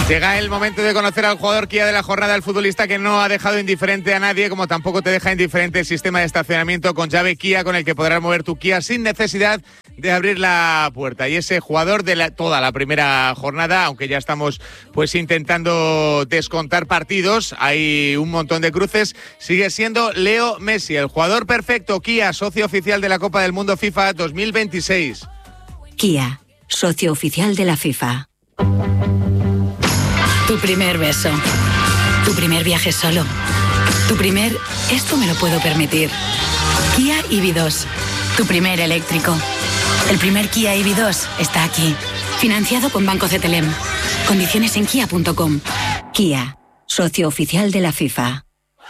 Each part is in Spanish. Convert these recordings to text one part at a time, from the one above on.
Llega el momento de conocer al jugador Kia de la jornada, el futbolista que no ha dejado indiferente a nadie, como tampoco te deja indiferente el sistema de estacionamiento con llave Kia, con el que podrás mover tu Kia sin necesidad de abrir la puerta. Y ese jugador de toda la primera jornada, aunque ya estamos pues intentando descontar partidos, hay un montón de cruces, sigue siendo Leo Messi, el jugador perfecto. Kia, socio oficial de la Copa del Mundo FIFA 2026. Kia, socio oficial de la FIFA. Tu primer beso, tu primer viaje solo, tu primer esto me lo puedo permitir. Kia EV2, tu primer eléctrico. El primer Kia EV2 está aquí, financiado con Banco CTLM. Condiciones en kia.com. Kia, socio oficial de la FIFA.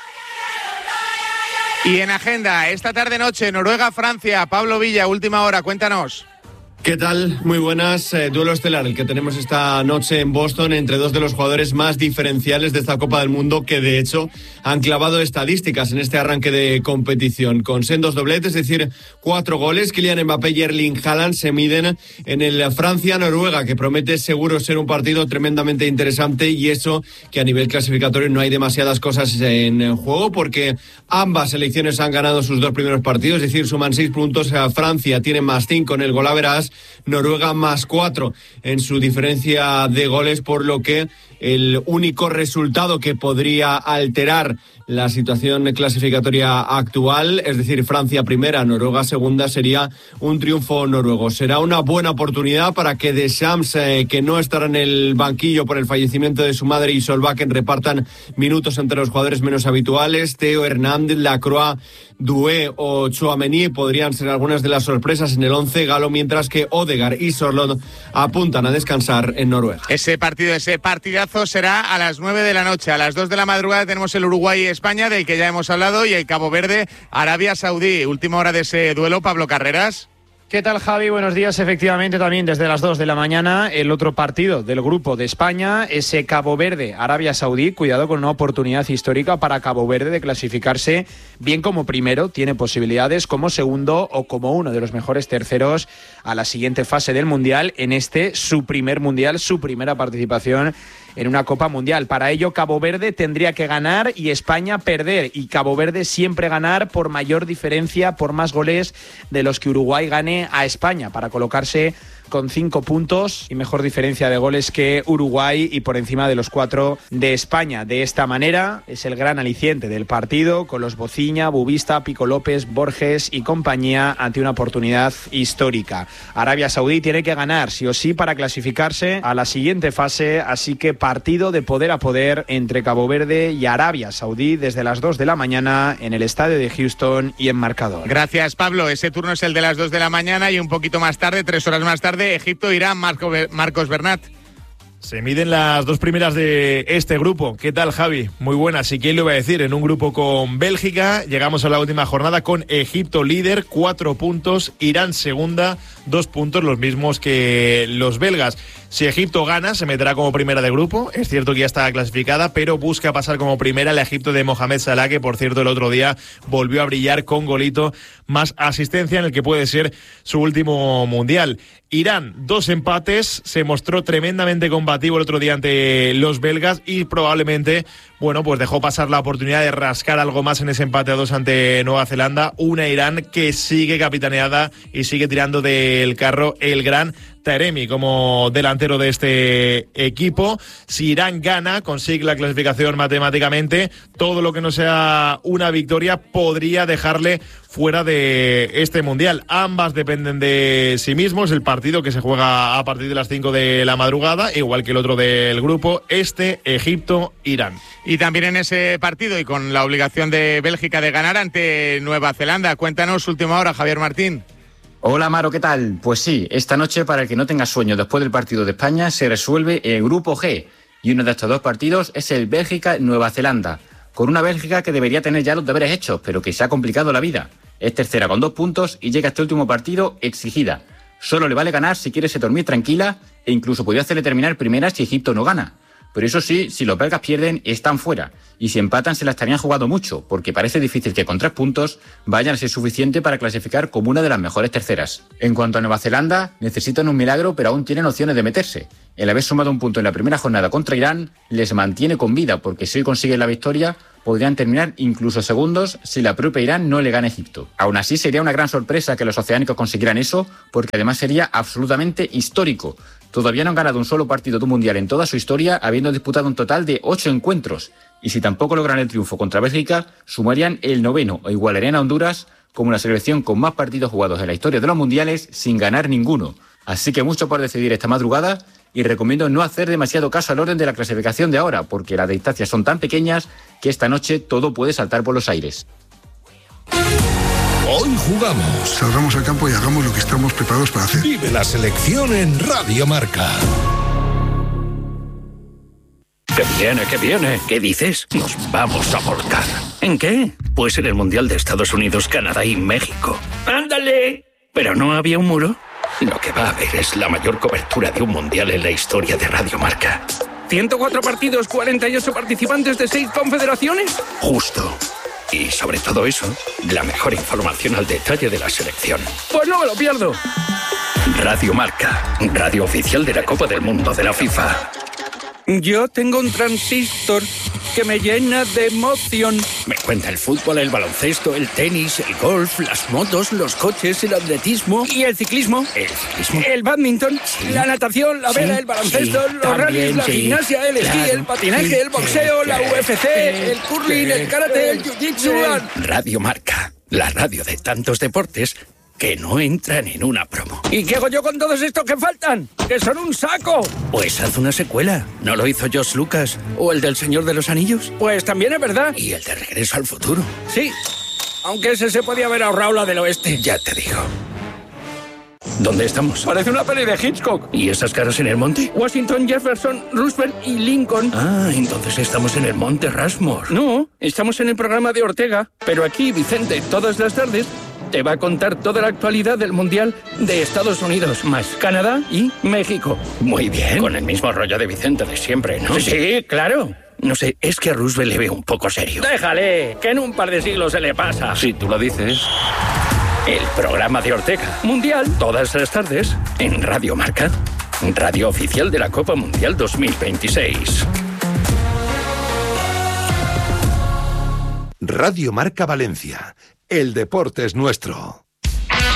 Y en agenda, esta tarde-noche, Noruega-Francia. Pablo Villa, última hora, cuéntanos. ¿Qué tal? Muy buenas. Duelo estelar el que tenemos esta noche en Boston entre dos de los jugadores más diferenciales de esta Copa del Mundo, que de hecho han clavado estadísticas en este arranque de competición. Con sendos dobletes, es decir, 4 goles, Kylian Mbappé y Erling Haaland se miden en el Francia-Noruega, que promete seguro ser un partido tremendamente interesante, y eso que a nivel clasificatorio no hay demasiadas cosas en juego, porque ambas selecciones han ganado sus 2 primeros partidos, es decir, suman 6 puntos. Francia tiene +5 en el golaveraje, Noruega +4 en su diferencia de goles, por lo que el único resultado que podría alterar la situación clasificatoria actual, es decir, Francia primera, Noruega segunda, sería un triunfo noruego. Será una buena oportunidad para que Deschamps, que no estará en el banquillo por el fallecimiento de su madre, y Solbakken repartan minutos entre los jugadores menos habituales. Theo Hernández, Lacroix, Doué o Tchouaméni podrían ser algunas de las sorpresas en el 11 galo, mientras que Odegaard y Sørloth apuntan a descansar en Noruega. Ese partidazo será a las 9 de la noche. A las 2 de la madrugada tenemos el Uruguay-España, del que ya hemos hablado, y el Cabo Verde-Arabia Saudí. Última hora de ese duelo, Pablo Carreras. ¿Qué tal, Javi? Buenos días. Efectivamente, también desde las 2 de la mañana, el otro partido del grupo de España, ese Cabo Verde-Arabia Saudí. Cuidado, con una oportunidad histórica para Cabo Verde de clasificarse bien como primero. Tiene posibilidades como segundo o como uno de los mejores terceros a la siguiente fase del Mundial, en su primer Mundial, su primera participación en una Copa Mundial. Para ello, Cabo Verde tendría que ganar y España perder, y Cabo Verde siempre ganar por mayor diferencia, por más goles de los que Uruguay gane a España, para colocarse con 5 puntos y mejor diferencia de goles que Uruguay y por encima de los 4 de España. De esta manera es el gran aliciente del partido, con los Bociña, Bubista, Pico López, Borges y compañía, ante una oportunidad histórica. Arabia Saudí tiene que ganar sí o sí para clasificarse a la siguiente fase, así que partido de poder a poder entre Cabo Verde y Arabia Saudí desde las 2 de la mañana en el estadio de Houston y en marcador. Gracias, Pablo. Ese turno es el de las 2 de la mañana, y un poquito más tarde, 3 horas más tarde, Egipto-Irán. Marcos Bernat. Se miden las 2 primeras de este grupo. ¿Qué tal, Javi? Muy buenas. ¿Y quién lo iba a decir? En un grupo con Bélgica, llegamos a la última jornada con Egipto líder, 4 puntos, Irán segunda, 2 puntos, los mismos que los belgas. Si Egipto gana, se meterá como primera de grupo. Es cierto que ya está clasificada, pero busca pasar como primera el Egipto de Mohamed Salah, que por cierto el otro día volvió a brillar con golito, más asistencia, en el que puede ser su último mundial. Irán, 2 empates, se mostró tremendamente combativo el otro día ante los belgas, y probablemente, bueno, pues dejó pasar la oportunidad de rascar algo más en ese empate a 2 ante Nueva Zelanda. Una Irán que sigue capitaneada y sigue tirando del carro el gran Taremi como delantero de este equipo. Si Irán gana, consigue la clasificación matemáticamente, todo lo que no sea una victoria podría dejarle fuera de este mundial. Ambas dependen de sí mismos. El partido que se juega a partir de las 5 de la madrugada, igual que el otro del grupo, Egipto-Irán. Y también en ese partido, y con la obligación de Bélgica de ganar ante Nueva Zelanda. Cuéntanos, última hora, Javier Martín. Hola, Maro, ¿qué tal? Pues sí, esta noche, para el que no tenga sueño después del partido de España, se resuelve el grupo G, y uno de estos 2 partidos es el Bélgica-Nueva Zelanda, con una Bélgica que debería tener ya los deberes hechos, pero que se ha complicado la vida. Es tercera con 2 puntos y llega a este último partido exigida. Solo le vale ganar si quiere dormir tranquila, e incluso podría hacerle terminar primera si Egipto no gana. Pero eso sí, si los belgas pierden, están fuera. Y si empatan, se la estarían jugando mucho, porque parece difícil que con 3 puntos vayan a ser suficiente para clasificar como una de las mejores terceras. En cuanto a Nueva Zelanda, necesitan un milagro, pero aún tienen opciones de meterse. El haber sumado un punto en la primera jornada contra Irán les mantiene con vida, porque si hoy consiguen la victoria, podrían terminar incluso segundos si la propia Irán no le gana a Egipto. Aún así, sería una gran sorpresa que los oceánicos consiguieran eso, porque además sería absolutamente histórico. Todavía no han ganado un solo partido de un mundial en toda su historia, habiendo disputado un total de 8 encuentros. Y si tampoco logran el triunfo contra Bélgica, sumarían el 9º o igualarían a Honduras como la selección con más partidos jugados en la historia de los mundiales sin ganar ninguno. Así que mucho por decidir esta madrugada, y recomiendo no hacer demasiado caso al orden de la clasificación de ahora, porque las distancias son tan pequeñas que esta noche todo puede saltar por los aires. Hoy jugamos. Salgamos al campo y hagamos lo que estamos preparados para hacer. Vive la selección en Radio Marca. ¡Que viene, que viene! ¿Qué dices? Nos vamos a volcar. ¿En qué? Pues en el Mundial de Estados Unidos, Canadá y México. ¡Ándale! ¿Pero no había un muro? Lo que va a haber es la mayor cobertura de un Mundial en la historia de Radio Marca. 104 partidos, 48 participantes de 6 confederaciones. Justo. Y sobre todo eso, la mejor información al detalle de la selección. Pues no me lo pierdo. Radio Marca, radio oficial de la Copa del Mundo de la FIFA. Yo tengo un transistor que me llena de emoción. Me cuenta el fútbol, el baloncesto, el tenis, el golf, las motos, los coches, el atletismo. ¿Y el ciclismo? ¿El ciclismo? El badminton, sí. La natación, la vela, el baloncesto, los rallies, la gimnasia, el esquí, el patinaje, el boxeo, la UFC, el curling, el karate, el jiu-jitsu. Radio Marca, la radio de tantos deportes que no entran en una promo. ¿Y qué hago yo con todos estos que faltan? ¡Que son un saco! Pues haz una secuela. ¿No lo hizo George Lucas? ¿O el del Señor de los Anillos? Pues también es verdad. ¿Y el de Regreso al Futuro? Sí, aunque ese se podía haber ahorrado la del oeste. Ya te digo. ¿Dónde estamos? Parece una peli de Hitchcock. ¿Y esas caras en el monte? Washington, Jefferson, Roosevelt y Lincoln. Ah, entonces estamos en el monte Rushmore. No, estamos en el programa de Ortega. Pero aquí, Vicente, todas las tardes te va a contar toda la actualidad del Mundial de Estados Unidos, más Canadá y México. Muy bien. Con el mismo rollo de Vicente de siempre, ¿no? Sí, claro. No sé, es que a Roosevelt le veo un poco serio. Déjale, que en un par de siglos se le pasa. Si tú lo dices. El programa de Ortega. Mundial. Todas las tardes en Radio Marca. Radio oficial de la Copa Mundial 2026. Radio Marca Valencia. El deporte es nuestro.